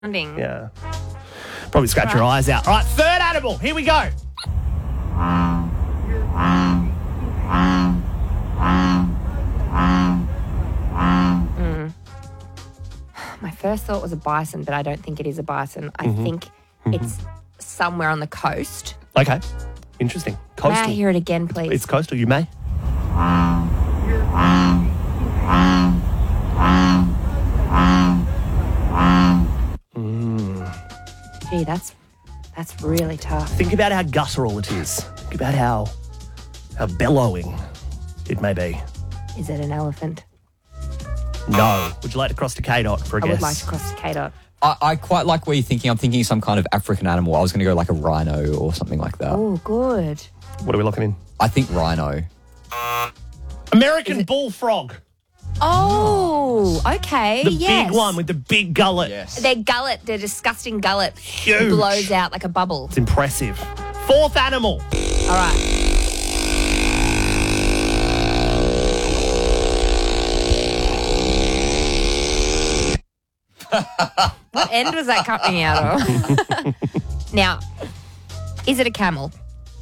sounding. Yeah. Probably scratch your eyes out. All right, third animal. Here we go. My first thought was a bison, but I don't think it is a bison. I think it's somewhere on the coast. Okay. Interesting. Coastal. May I hear it again, please? It's coastal. You may. Gee, that's really tough. Think about how guttural it is. Think about how bellowing it may be. Is it an elephant? No. Would you like to cross to K-Dot for a I guess? would like to cross to K-Dot. I quite like where you're thinking. I'm thinking some kind of African animal. I was going to go like a rhino or something like that. Oh, good. What are we looking in? I think rhino. American bullfrog. Oh, okay. The yes. big one with the big gullet. Yes. Their disgusting gullet Huge. blows out like a bubble. It's impressive. Fourth animal. All right. What end was that coming out of? Now, is it a camel?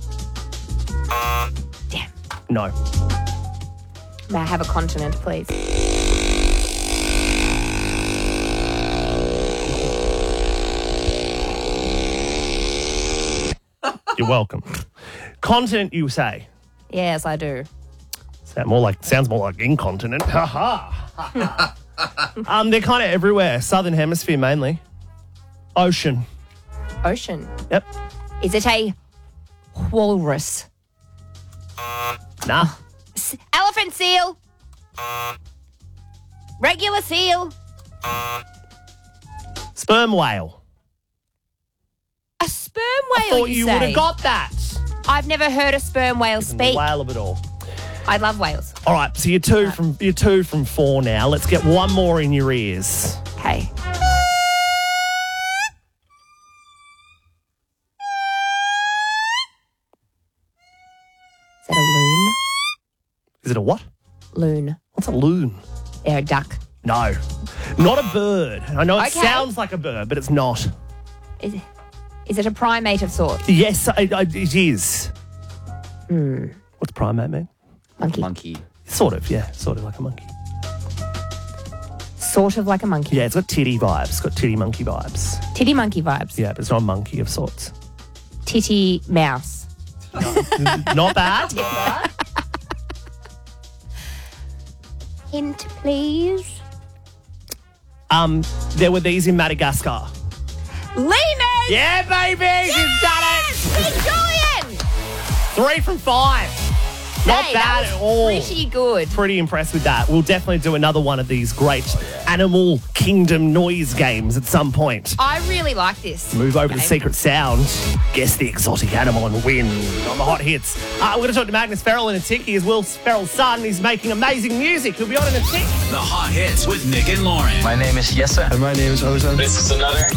Damn. No. May I have a continent, please? You're welcome. Continent, you say? Yes, I do. Sounds more like incontinent. Ha ha. They're kind of everywhere. Southern hemisphere mainly. Ocean. Ocean. Yep. Is it a walrus? Nah. Elephant seal? Regular seal? Sperm whale. A sperm whale, Thought you would say? have got that. I've never heard a sperm whale The speak. whale of it all. I love whales. All right, so you're two from four now. Let's get one more in your ears. Okay. Is that a loon? Is it a what? Loon. What's a loon? Yeah, a duck. No, not a bird. I know it Okay. sounds like a bird, but it's not. Is it a primate of sorts? Yes, it is. What's primate mean? Monkey. Monkey. Sort of, yeah. Sort of like a monkey. Sort of like a monkey. Yeah, it's got titty vibes. It's got titty monkey vibes. Titty monkey vibes. Yeah, but it's not a monkey of sorts. Titty mouse. Not bad. Hint, please. There were these in Madagascar. Lemurs! Yeah, baby! She's done it! Julian! 3 from 5. Not Hey, bad that at was all. Pretty good. Pretty impressed with that. We'll definitely do another one of these great Animal Kingdom noise games at some point. I really like this. Move over to the game. secret sound, guess the exotic animal and win on the hot hits. We're going to talk to Magnus Ferrell in a tick. He is Will Ferrell's son. He's making amazing music. He'll be on in a tick. The hot hits with Nick and Lauren. My name is Jesse. And my name is Ozan. This is another